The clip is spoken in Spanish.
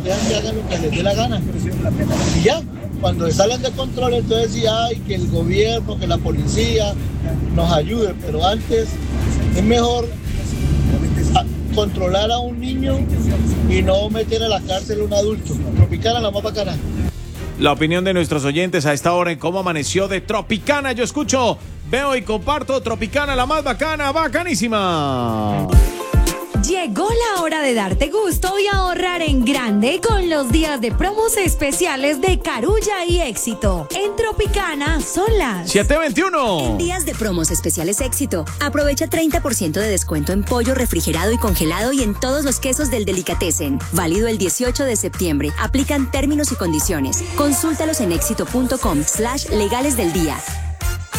dejan que hagan lo que les dé la gana. Y ya, cuando salen de control, entonces sí hay que el gobierno, que la policía nos ayude, pero antes es mejor controlar a un niño y no meter a la cárcel a un adulto. Tropicana la más bacana. La opinión de nuestros oyentes a esta hora en cómo amaneció de Tropicana. Yo escucho, veo y comparto Tropicana, la más bacana, bacanísima. Llegó la hora de darte gusto y ahorrar en grande con los días de promos especiales de Carulla y Éxito. En Tropicana son las 7:21. En días de promos especiales Éxito, aprovecha 30% de descuento en pollo refrigerado y congelado y en todos los quesos del Delicatessen. Válido el 18 de septiembre. Aplican términos y condiciones. Consúltalos en éxito.com/legales del día.